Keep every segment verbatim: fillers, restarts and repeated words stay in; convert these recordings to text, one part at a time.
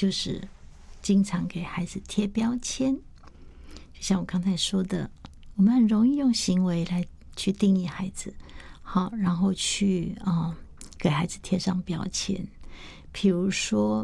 就是经常给孩子贴标签。就像我刚才说的，我们很容易用行为来去定义孩子，好，然后去啊、呃、给孩子贴上标签。比如说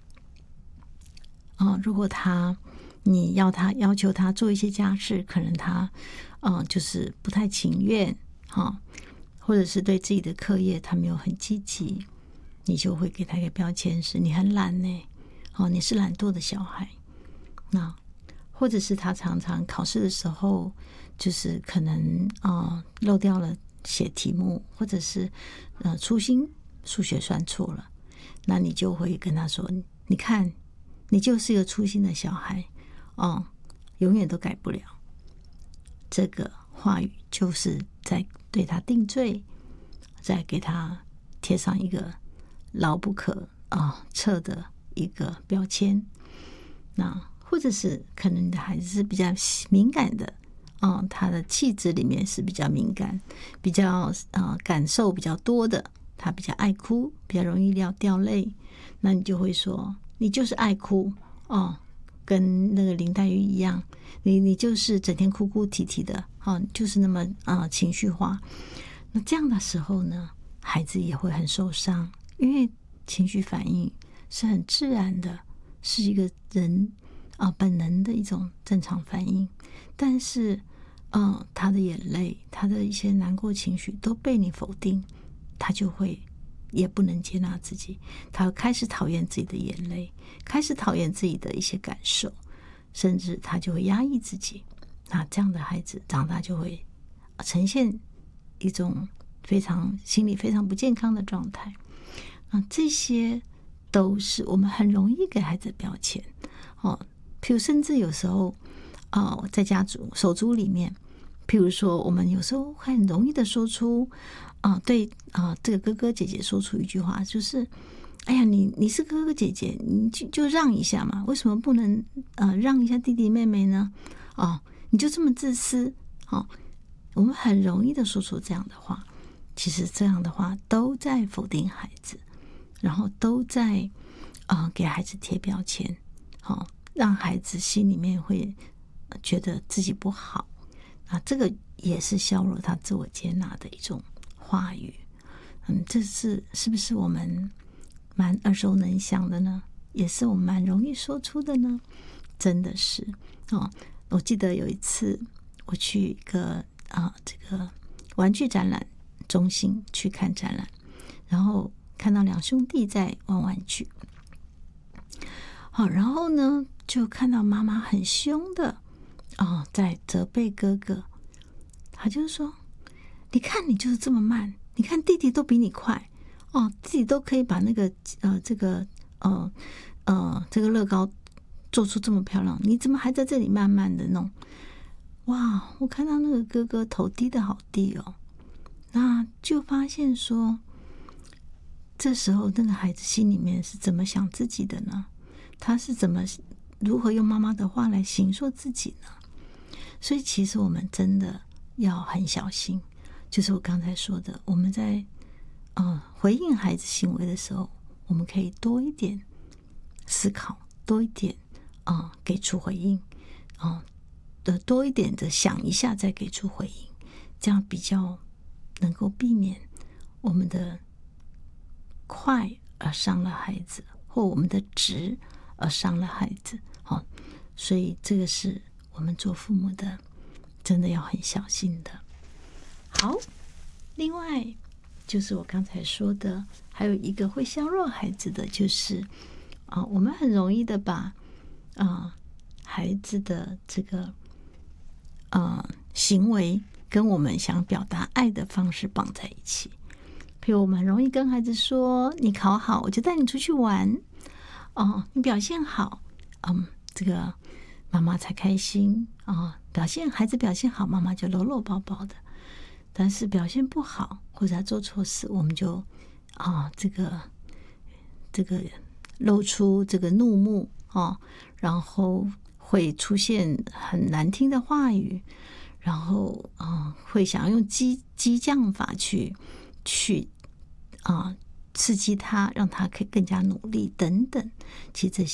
啊、呃，如果他你要他要求他做一些家事，可能他嗯、呃、就是不太情愿哈、哦，或者是对自己的课业他没有很积极，你就会给他一个标签是你很懒呢，哦，你是懒惰的小孩。那或者是他常常考试的时候就是可能啊、呃、漏掉了写题目，或者是呃粗心数学算错了，那你就会跟他说，你看你就是一个粗心的小孩哦，永远都改不了。这个话语就是在对他定罪，再给他贴上一个牢不可啊测的一个标签。那或者是可能你的孩子是比较敏感的，嗯，他的气质里面是比较敏感，比较呃感受比较多的，他比较爱哭，比较容易掉掉泪，那你就会说你就是爱哭哦，跟那个林黛玉一样，你你就是整天哭哭啼啼的，哦，就是那么啊、呃、情绪化。那这样的时候呢，孩子也会很受伤，因为情绪反应是很自然的，是一个人啊、呃、本能的一种正常反应。但是，嗯、呃，他的眼泪，他的一些难过情绪都被你否定，他就会也不能接纳自己，他开始讨厌自己的眼泪，开始讨厌自己的一些感受，甚至他就会压抑自己。那这样的孩子长大就会呈现一种非常心理非常不健康的状态。那这些都是我们很容易给孩子的标签哦。譬如甚至有时候哦，在家族手足里面，譬如说我们有时候很容易的说出啊、呃，对啊、呃，这个哥哥姐姐说出一句话，就是哎呀，你你是哥哥姐姐，你就就让一下嘛，为什么不能呃让一下弟弟妹妹呢？哦，你就这么自私哦。我们很容易的说出这样的话，其实这样的话都在否定孩子，然后都在啊、呃、给孩子贴标签，好、哦，让孩子心里面会觉得自己不好。那这个也是削弱他自我接纳的一种话语。嗯，这是是不是我们蛮耳熟能详的呢？也是我们蛮容易说出的呢？真的是哦。我记得有一次我去一个啊、呃、这个玩具展览中心去看展览，然后看到两兄弟在玩玩具。好，然后呢就看到妈妈很凶的啊、哦、在责备哥哥，他就说：“你看你就是这么慢，你看弟弟都比你快哦，自己都可以把那个呃这个呃呃这个乐高做出这么漂亮，你怎么还在这里慢慢的弄？”哇，我看到那个哥哥头低得好低哦，那就发现说，这时候那个孩子心里面是怎么想自己的呢？他是怎么如何用妈妈的话来形塑自己呢？所以其实我们真的要很小心，就是我刚才说的，我们在呃回应孩子行为的时候，我们可以多一点思考，多一点啊、呃、给出回应啊。呃的多一点的想一下再给出回应，这样比较能够避免我们的快而伤了孩子，或我们的直而伤了孩子。好，所以这个是我们做父母的真的要很小心的。好，另外就是我刚才说的，还有一个会削弱孩子的，就是啊、呃，我们很容易的把啊、呃、孩子的这个呃，行为跟我们想表达爱的方式绑在一起。譬如我们很容易跟孩子说，你考好我就带你出去玩哦，你表现好，嗯，这个妈妈才开心啊、哦。表现孩子表现好，妈妈就搂搂抱抱的。但是表现不好或者他做错事，我们就啊、哦，这个这个露出这个怒目哦，然后会出现很难听的话语，然后啊、呃，会想要用激激将法去去啊、呃、刺激他，让他可以更加努力等等。其实这